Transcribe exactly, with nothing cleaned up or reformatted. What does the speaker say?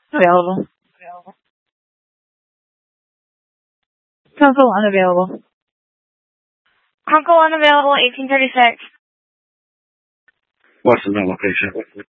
Available. Console unavailable. Uncle unavailable, eighteen thirty-six. What's the location?